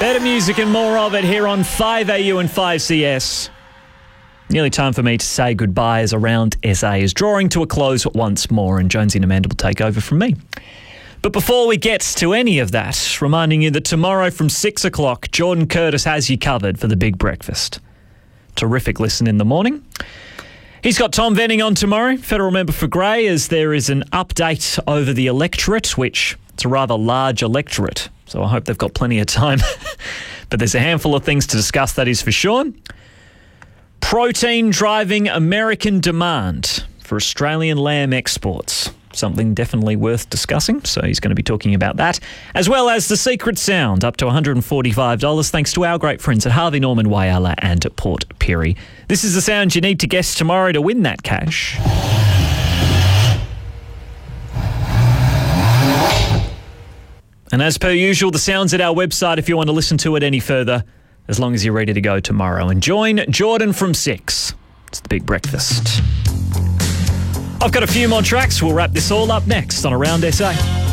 Better music and more of it here on 5AU and 5CS. Nearly time for me to say goodbye as Around SA is drawing to a close once more, and Jonesy and Amanda will take over from me. But before we get to any of that, reminding you that tomorrow from 6 o'clock, Jordan Curtis has you covered for the Big Breakfast. Terrific listen in the morning. He's got Tom Venning on tomorrow, federal member for Grey, as there is an update over the electorate, which it's a rather large electorate, so I hope they've got plenty of time. But there's a handful of things to discuss, that is for sure. Protein driving American demand for Australian lamb exports. Something definitely worth discussing, so he's going to be talking about that, as well as the secret sound, up to $145, thanks to our great friends at Harvey Norman, Whyalla and Port Pirie. This is the sound you need to guess tomorrow to win that cash. And as per usual, the sound's at our website if you want to listen to it any further, as long as you're ready to go tomorrow. And join Jordan from 6. It's the Big Breakfast. I've got a few more tracks. We'll wrap this all up next on Around SA.